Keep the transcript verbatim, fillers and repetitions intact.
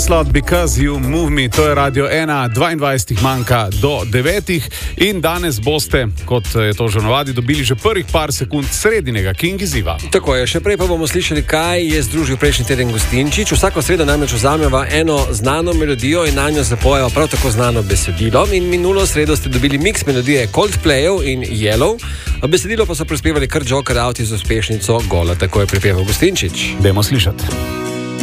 Lancelot, Because You Move Me, to je Radio ena, dvaindvajset manjka do devetih in danes boste, kot je to že navadi, dobili že prvih par sekund sredinega King izziva. Tako je, še prej pa bomo slišali, kaj je združil prejšnji teden Gostinčič. Vsako sredo namreč vzameva eno znano melodijo in na njo zapojeva prav tako znano besedilo. In minulo sredo ste dobili miks melodije Coldplayov in Yellow. Besedilo pa so prispevali kar Joker Out z uspešnico Gola, tako je pripeval Gostinčič. Dajmo slišati.